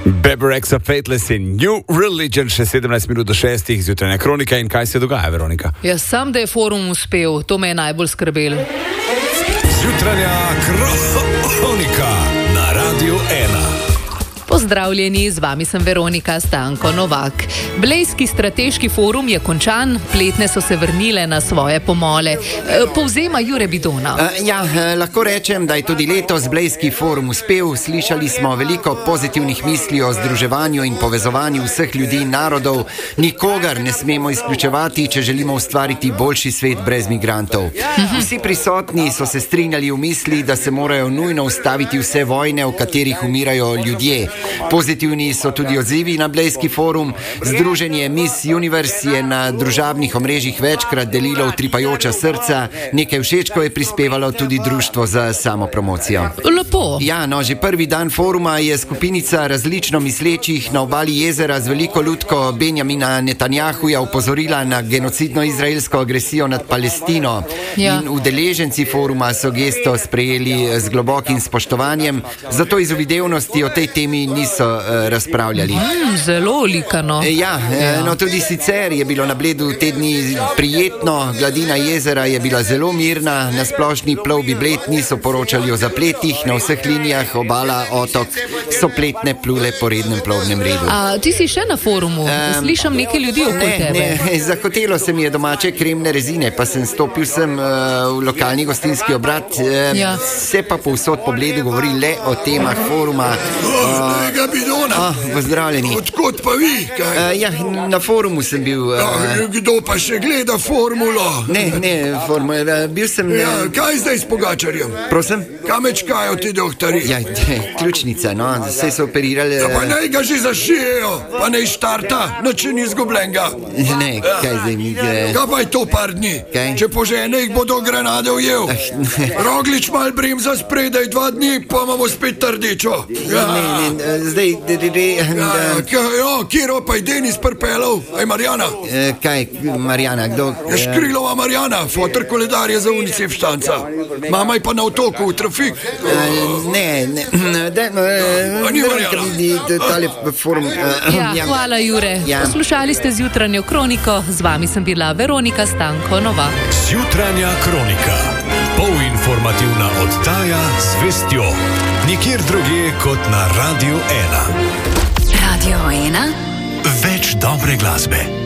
Beberexa, Fateless in New Religion, še 17 minut do 6, zjutrajna kronika. In kaj se dogaja, Veronika? Jaz sem, da je forum uspel, to me je najbolj skrbelo. Zjutrajna kronika na Radiu 1. Pozdravljeni, z vami sem Veronika Stanko Novak. Blejski strateški forum je končan, pletne so se vrnile na svoje pomole. Povzema Jure Bidona. Lahko rečem, da je tudi letos Blejski forum uspel. Slišali smo veliko pozitivnih misli o združevanju in povezovanju vseh ljudi in narodov. Nikogar ne smemo izključevati, če želimo ustvariti boljši svet brez migrantov. Vsi prisotni so se strinjali v misli, da se morajo nujno ustaviti vse vojne, v katerih umirajo ljudje. Pozitivni so tudi odzivi na Blejski forum. Združenje Miss Universe je na družabnih omrežjih večkrat delilo utripajoča srca. Nekaj všečkov je prispevalo tudi društvo za samopromocijo. Lepo. Že prvi dan foruma je skupinica različno mislečih na obali jezera z veliko lutko Benjamina Netanjahuja opozorila na genocidno izraelsko agresijo nad Palestino. In udeleženci foruma so gesto sprejeli z globokim spoštovanjem, zato iz uvidevnosti o tej temi niso razpravljali. Zelo likano. Tudi sicer je bilo na Bledu te dni prijetno, gladina jezera je bila zelo mirna, na splošni plovbi Bled niso poročali o zapletih, na vseh linijah obala, otok so pletne plule po rednem plovnem redu. Ti si še na forumu? Slišam nekaj ljudi okoli tebe. Zahotelo se mi je domače kremne rezine, pa sem stopil sem v lokalni gostinski obrat, se pa povsod po Bledu govori le o temah foruma. Bidona. Pozdravljeni. Odkot pa vi? Na forumu sem bil. Kdo pa še gleda formulo? Bil sem... kaj zdaj s Pogačarjem? Prosim? Kamečkajo ti doktori? Ključnica, vse so operirali. Pa naj ga že zašijejo, pa naj štarta, noče ni izgubljenega. Kaj zdaj mi gre? Kaj pa je to par dni? Če požene, jih bo do granade ujel. Roglič mal bremza spredaj 2 dni, pa imamo spet rdečo. Zdaj, kjero pa je Denis pripelal? Aj Marjana? Kaj, Marjana, kdo? Škrilova Marjana, fotor koledar je za UNICEF štanca. Mama je pa na otoku v trafik. Ni Marjana. Hvala, Jure. Poslušali ste zjutranjo kroniko, z vami sem bila Veronika Stanko Novak. Zjutranja kronika, polinformativna oddaja z vestjo. Nikjer drugje kot na Radiu 1. Radio 1. Več dobre glasbe.